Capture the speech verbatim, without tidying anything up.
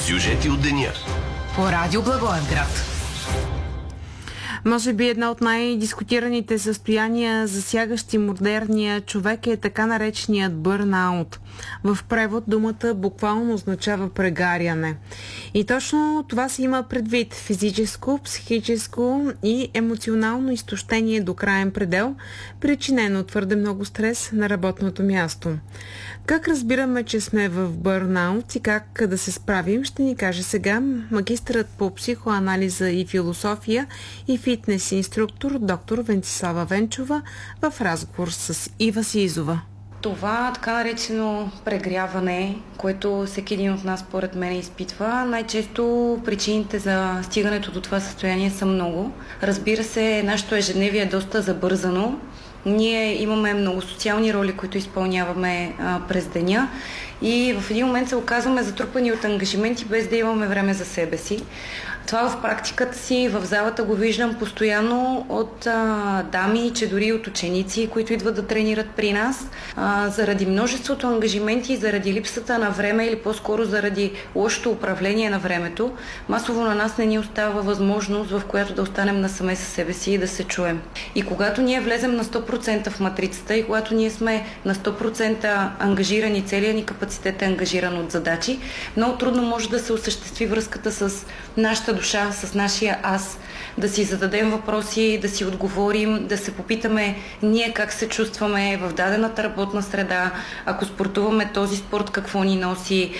Сюжети от деня. По радио Благоевград. Може би една от най-дискутираните състояния, засягащи модерния човек, е така нареченият бърнаут. В превод думата буквално означава прегаряне. И точно това се има предвид: физическо, психическо и емоционално изтощение до краен предел, причинено от твърде много стрес на работното място. Как разбираме, че сме в бърнаут и как да се справим, ще ни каже сега магистърът по психоанализа и философия и фитнес инструктор доктор Венцислава Венчова в разговор с Ива Сизова. Това така наречено прегряване, което всеки един от нас, според мен, изпитва, най-често причините за стигането до това състояние са много. Разбира се, нашето ежедневие е доста забързано. Ние имаме много социални роли, които изпълняваме а, през деня и в един момент се оказваме затрупани от ангажименти, без да имаме време за себе си. Това в практиката си в залата го виждам постоянно от а, дами, че дори от ученици, които идват да тренират при нас. А, заради множеството ангажименти, заради липсата на време или по-скоро заради лошото управление на времето, масово на нас не ни остава възможност, в която да останем насаме със себе си и да се чуем. И когато ние влезем на сто процента в матрицата и когато ние сме на сто процента ангажирани, целият ни капацитет е ангажиран от задачи, много трудно може да се осъществи връзката с нашата душа, с нашия аз, да си зададем въпроси, да си отговорим, да се попитаме ние как се чувстваме в дадената работна среда, ако спортуваме този спорт какво ни носи,